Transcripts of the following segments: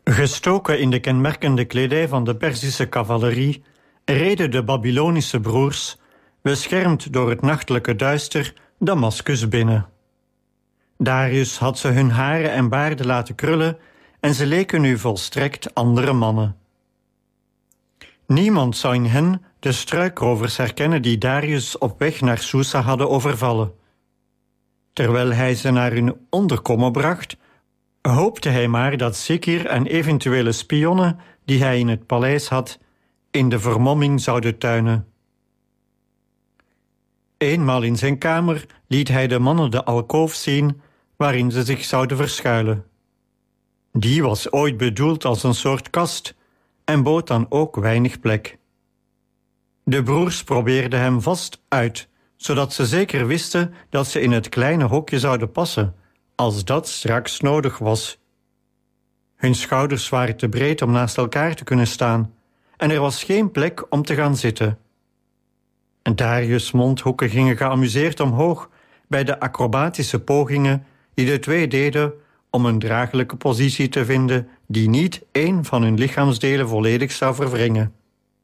Gestoken in de kenmerkende kledij van de Perzische cavalerie reden de Babylonische broers, beschermd door het nachtelijke duister, Damascus binnen. Darius had ze hun haren en baarden laten krullen en ze leken nu volstrekt andere mannen. Niemand zou in hen de struikrovers herkennen die Darius op weg naar Susa hadden overvallen. Terwijl hij ze naar hun onderkomen bracht, hoopte hij maar dat Zikir en eventuele spionnen die hij in het paleis had, in de vermomming zouden tuinen. Eenmaal in zijn kamer liet hij de mannen de alkoof zien waarin ze zich zouden verschuilen. Die was ooit bedoeld als een soort kast en bood dan ook weinig plek. De broers probeerden hem vast uit, zodat ze zeker wisten dat ze in het kleine hokje zouden passen, als dat straks nodig was. Hun schouders waren te breed om naast elkaar te kunnen staan en er was geen plek om te gaan zitten. Darius' mondhoeken gingen geamuseerd omhoog bij de acrobatische pogingen die de twee deden om een draaglijke positie te vinden die niet één van hun lichaamsdelen volledig zou verwringen.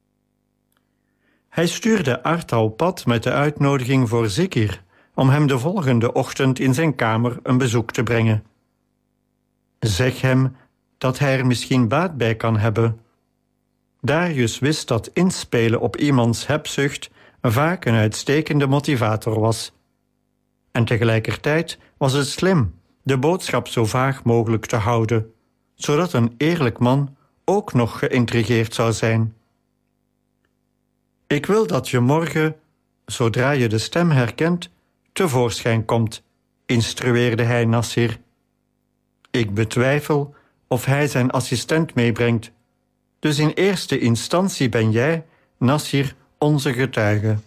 Hij stuurde Arta op pad met de uitnodiging voor Zikir om hem de volgende ochtend in zijn kamer een bezoek te brengen. Zeg hem dat hij er misschien baat bij kan hebben. Darius wist dat inspelen op iemands hebzucht vaak een uitstekende motivator was. En tegelijkertijd was het slim de boodschap zo vaag mogelijk te houden, zodat een eerlijk man ook nog geïntrigeerd zou zijn. Ik wil dat je morgen, zodra je de stem herkent, tevoorschijn komt, instrueerde hij Nassir. Ik betwijfel of hij zijn assistent meebrengt, dus in eerste instantie ben jij, Nassir, onze getuige.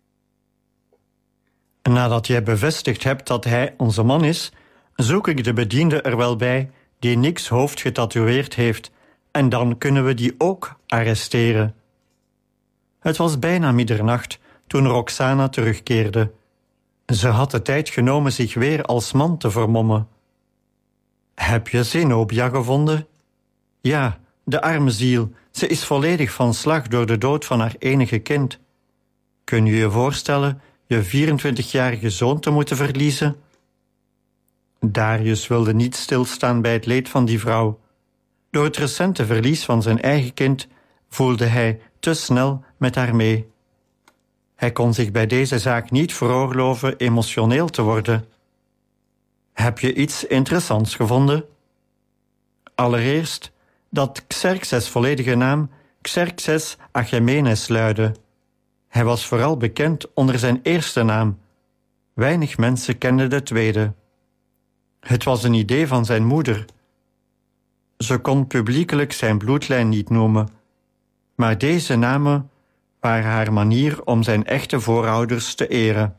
Nadat jij bevestigd hebt dat hij onze man is, zoek ik de bediende er wel bij die niks hoofd getatoeëerd heeft, en dan kunnen we die ook arresteren. Het was bijna middernacht toen Roxana terugkeerde. Ze had de tijd genomen zich weer als man te vermommen. Heb je Zenobia gevonden? Ja, de arme ziel, ze is volledig van slag door de dood van haar enige kind. Kun je je voorstellen je 24-jarige zoon te moeten verliezen? Darius wilde niet stilstaan bij het leed van die vrouw. Door het recente verlies van zijn eigen kind voelde hij te snel met haar mee. Hij kon zich bij deze zaak niet veroorloven emotioneel te worden. Heb je iets interessants gevonden? Allereerst dat Xerxes' volledige naam Xerxes Achaemenes luidde. Hij was vooral bekend onder zijn eerste naam. Weinig mensen kenden de tweede. Het was een idee van zijn moeder. Ze kon publiekelijk zijn bloedlijn niet noemen, maar deze namen waren haar manier om zijn echte voorouders te eren.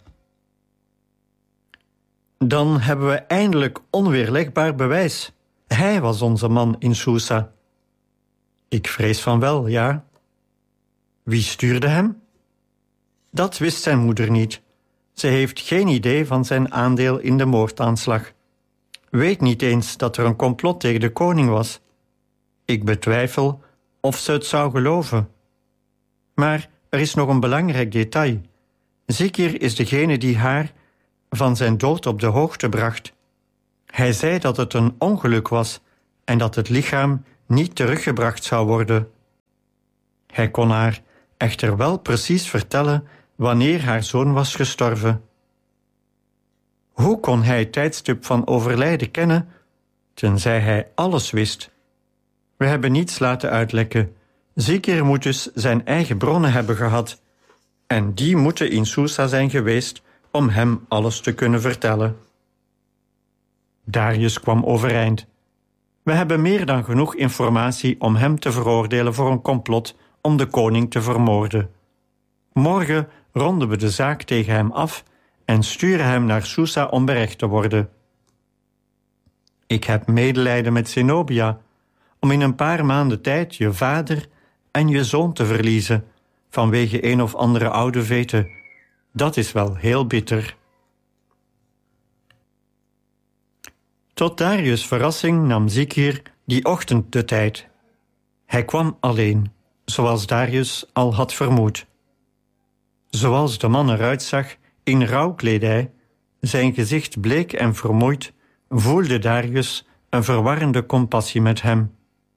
Dan hebben we eindelijk onweerlegbaar bewijs. Hij was onze man in Susa. Ik vrees van wel, ja. Wie stuurde hem? Dat wist zijn moeder niet. Ze heeft geen idee van zijn aandeel in de moordaanslag. Weet niet eens dat er een complot tegen de koning was. Ik betwijfel of ze het zou geloven. Maar er is nog een belangrijk detail. Zikir is degene die haar van zijn dood op de hoogte bracht. Hij zei dat het een ongeluk was en dat het lichaam niet teruggebracht zou worden. Hij kon haar echter wel precies vertellen wanneer haar zoon was gestorven. Hoe kon hij het tijdstip van overlijden kennen, tenzij hij alles wist? We hebben niets laten uitlekken. Zikir moet dus zijn eigen bronnen hebben gehad, en die moeten in Susa zijn geweest om hem alles te kunnen vertellen. Darius kwam overeind. We hebben meer dan genoeg informatie om hem te veroordelen voor een complot om de koning te vermoorden. Morgen ronden we de zaak tegen hem af en sturen hem naar Susa om berecht te worden. Ik heb medelijden met Zenobia om in een paar maanden tijd je vader en je zoon te verliezen vanwege een of andere oude vete. Dat is wel heel bitter. Tot Darius' verrassing nam Zikir Die ochtend de tijd. Hij kwam alleen, zoals Darius al had vermoed. Zoals de man eruit zag, in rouwkledij, zijn gezicht bleek en vermoeid, voelde Darius een verwarrende compassie met hem.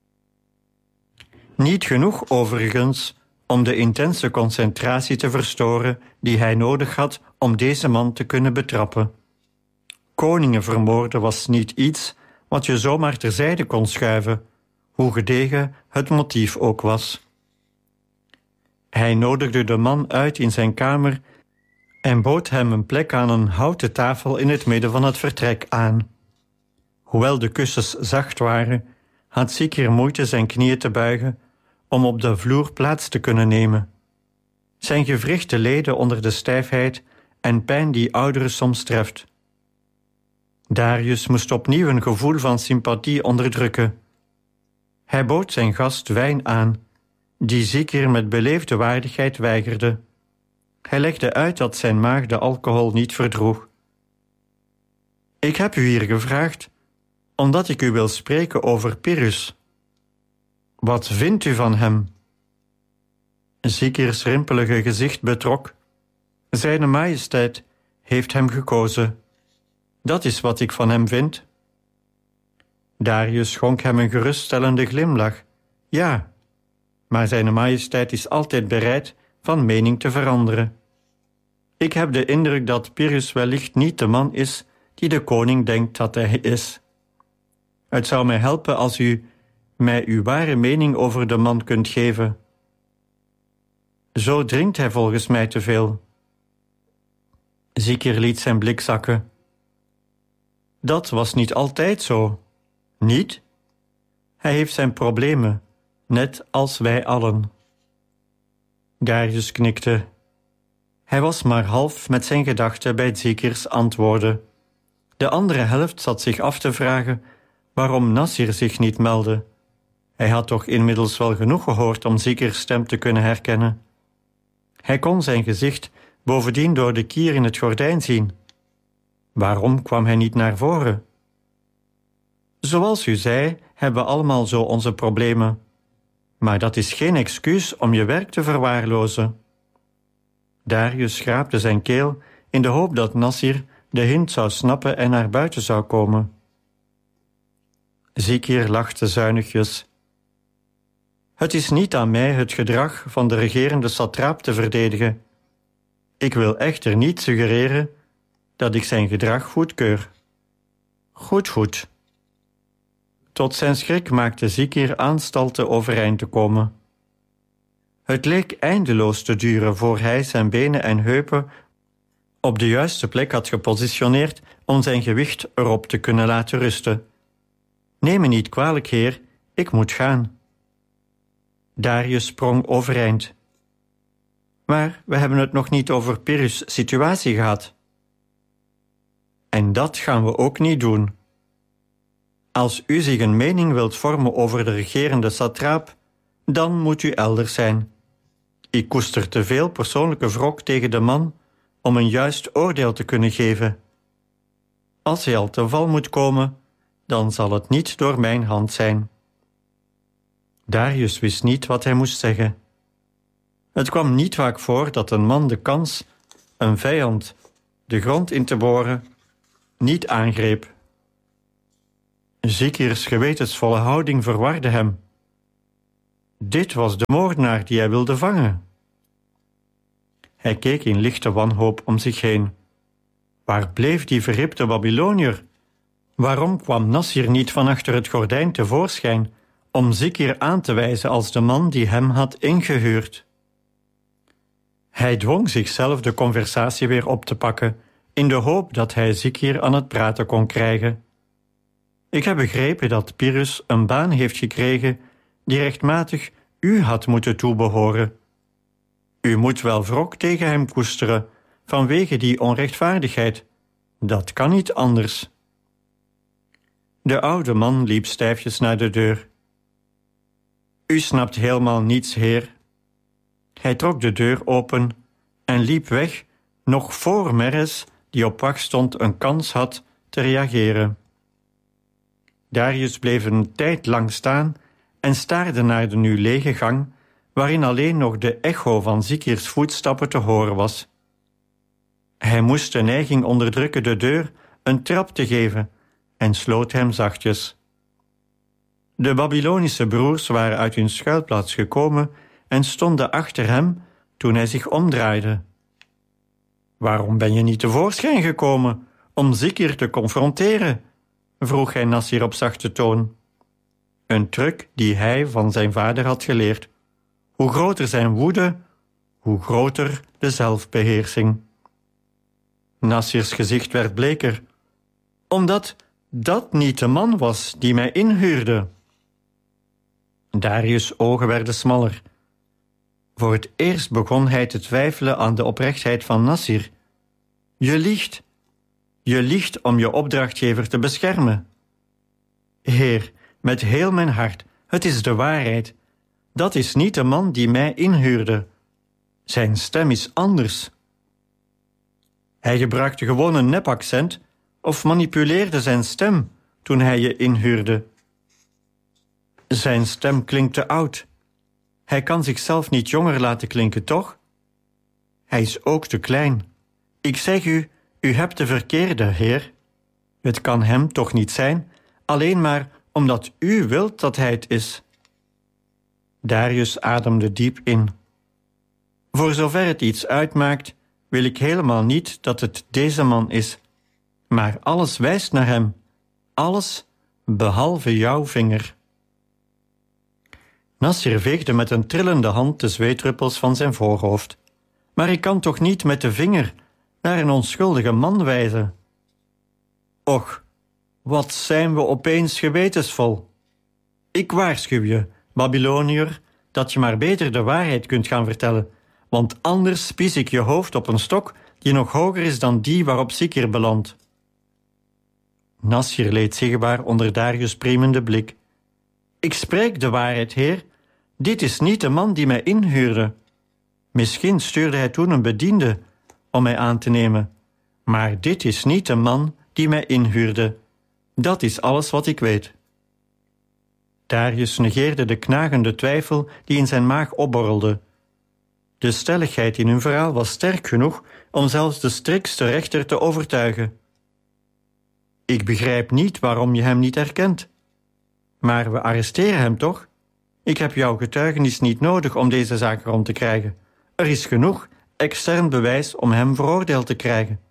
Niet genoeg, overigens, om de intense concentratie te verstoren die hij nodig had om deze man te kunnen betrappen. Koningen vermoorden was niet iets wat je zomaar terzijde kon schuiven, hoe gedegen het motief ook was. Hij nodigde de man uit in zijn kamer en bood hem een plek aan een houten tafel in het midden van het vertrek aan. Hoewel de kussens zacht waren, had Zikir moeite zijn knieën te buigen om op de vloer plaats te kunnen nemen. Zijn gewrichten leden onder de stijfheid en pijn die ouderen soms treft. Darius moest opnieuw een gevoel van sympathie onderdrukken. Hij bood zijn gast wijn aan, die Zikir met beleefde waardigheid weigerde. Hij legde uit dat zijn maag de alcohol niet verdroeg. Ik heb u hier gevraagd, omdat ik u wil spreken over Pyrrhus. Wat vindt u van hem? Zikirs rimpelige gezicht betrok. Zijne majesteit heeft hem gekozen. Dat is wat ik van hem vind. Darius schonk hem een geruststellende glimlach. Ja, maar zijne majesteit is altijd bereid van mening te veranderen. Ik heb de indruk dat Pyrrhus wellicht niet de man is die de koning denkt dat hij is. Het zou mij helpen als u mij uw ware mening over de man kunt geven. Zo drinkt hij volgens mij te veel. Zikir liet zijn blik zakken. Dat was niet altijd zo. Niet? Hij heeft zijn problemen, net als wij allen. Darius knikte. Hij was maar half met zijn gedachten bij Zikirs antwoorden. De andere helft zat zich af te vragen waarom Nasir zich niet meldde. Hij had toch inmiddels wel genoeg gehoord om Zikirs stem te kunnen herkennen. Hij kon zijn gezicht bovendien door de kier in het gordijn zien. Waarom kwam hij niet naar voren? Zoals u zei, hebben we allemaal zo onze problemen. Maar dat is geen excuus om je werk te verwaarlozen. Darius schraapte zijn keel in de hoop dat Nasir de hint zou snappen en naar buiten zou komen. Zikir lachte zuinigjes. Het is niet aan mij het gedrag van de regerende satraap te verdedigen. Ik wil echter niet suggereren dat ik zijn gedrag goedkeur. Goed. Tot zijn schrik maakte Zikir aanstalten overeind te komen. Het leek eindeloos te duren voor hij zijn benen en heupen op de juiste plek had gepositioneerd om zijn gewicht erop te kunnen laten rusten. Neem me niet kwalijk, heer, ik moet gaan. Darius sprong overeind. Maar we hebben het nog niet over Pyrrhus' situatie gehad. En dat gaan we ook niet doen. Als u zich een mening wilt vormen over de regerende satraap, dan moet u elders zijn. Ik koester te veel persoonlijke wrok tegen de man om een juist oordeel te kunnen geven. Als hij al te val moet komen, dan zal het niet door mijn hand zijn. Darius wist niet wat hij moest zeggen. Het kwam niet vaak voor dat een man de kans een vijand de grond in te boren niet aangreep. Zikirs gewetensvolle houding verwarde hem. Dit was de moordenaar die hij wilde vangen. Hij keek in lichte wanhoop om zich heen. Waar bleef die verripte Babyloniër? Waarom kwam Nasir niet van achter het gordijn tevoorschijn om Zikir aan te wijzen als de man die hem had ingehuurd? Hij dwong zichzelf de conversatie weer op te pakken, in de hoop dat hij Zikir aan het praten kon krijgen. Ik heb begrepen dat Pyrrhus een baan heeft gekregen die rechtmatig u had moeten toebehoren. U moet wel wrok tegen hem koesteren vanwege die onrechtvaardigheid. Dat kan niet anders. De oude man liep stijfjes naar de deur. U snapt helemaal niets, heer. Hij trok de deur open en liep weg, nog voor Meres, die op wacht stond, een kans had te reageren. Darius bleef een tijd lang staan en staarde naar de nu lege gang, waarin alleen nog de echo van Zikirs voetstappen te horen was. Hij moest de neiging onderdrukken de deur een trap te geven en sloot hem zachtjes. De Babylonische broers waren uit hun schuilplaats gekomen en stonden achter hem toen hij zich omdraaide. Waarom ben je niet tevoorschijn gekomen om Zikir te confronteren? Vroeg hij Nassir op zachte toon. Een truc die hij van zijn vader had geleerd. Hoe groter zijn woede, hoe groter de zelfbeheersing. Nassirs gezicht werd bleker, omdat dat niet de man was die mij inhuurde. Darius' ogen werden smaller. Voor het eerst begon hij te twijfelen aan de oprechtheid van Nassir. Je liegt. Je liegt om je opdrachtgever te beschermen. Heer, met heel mijn hart, het is de waarheid. Dat is niet de man die mij inhuurde. Zijn stem is anders. Hij gebruikte gewoon een nepaccent of manipuleerde zijn stem toen hij je inhuurde. Zijn stem klinkt te oud. Hij kan zichzelf niet jonger laten klinken, toch? Hij is ook te klein. Ik zeg u, u hebt de verkeerde, heer. Het kan hem toch niet zijn, alleen maar omdat u wilt dat hij het is. Darius ademde diep in. Voor zover het iets uitmaakt, wil ik helemaal niet dat het deze man is. Maar alles wijst naar hem. Alles, behalve jouw vinger. Nassir veegde met een trillende hand de zweetdruppels van zijn voorhoofd. Maar ik kan toch niet met de vinger naar een onschuldige man wijzen? Och, wat zijn we opeens gewetensvol. Ik waarschuw je, Babyloniër, dat je maar beter de waarheid kunt gaan vertellen, want anders spies ik je hoofd op een stok die nog hoger is dan die waarop Zikir belandt. Nassir leed zichtbaar onder Darius' priemende blik. Ik spreek de waarheid, heer. Dit is niet de man die mij inhuurde. Misschien stuurde hij toen een bediende om mij aan te nemen. Maar dit is niet de man die mij inhuurde. Dat is alles wat ik weet. Darius negeerde de knagende twijfel die in zijn maag opborrelde. De stelligheid in hun verhaal was sterk genoeg om zelfs de striktste rechter te overtuigen. Ik begrijp niet waarom je hem niet herkent. Maar we arresteren hem toch? Ik heb jouw getuigenis niet nodig om deze zaak rond te krijgen. Er is genoeg extern bewijs om hem veroordeeld te krijgen.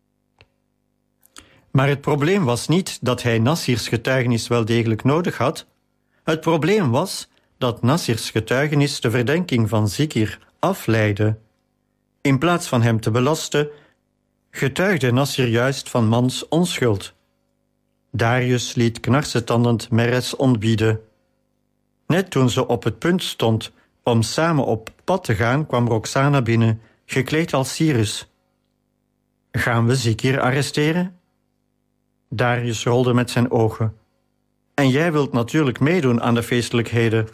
Maar het probleem was niet dat hij Nassirs getuigenis wel degelijk nodig had. Het probleem was dat Nassirs getuigenis de verdenking van Zikir afleidde. In plaats van hem te belasten, getuigde Nassir juist van mans onschuld. Darius liet knarsetandend Meres ontbieden. Net toen ze op het punt stond om samen op pad te gaan, kwam Roxana binnen, gekleed als Cyrus. Gaan we Zikir arresteren? Darius rolde met zijn ogen. En jij wilt natuurlijk meedoen aan de feestelijkheden.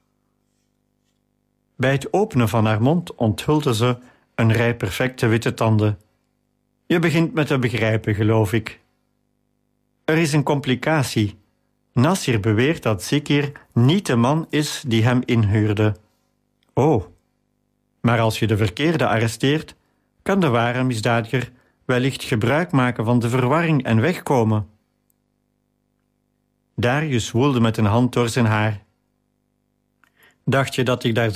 Bij het openen van haar mond onthulde ze een rij perfecte witte tanden. Je begint me te begrijpen, geloof ik. Er is een complicatie. Nassir beweert dat Zikir niet de man is die hem inhuurde. Oh, maar als je de verkeerde arresteert, kan de ware misdadiger wellicht gebruik maken van de verwarring en wegkomen. Darius woelde met een hand door zijn haar. Dacht je dat ik daar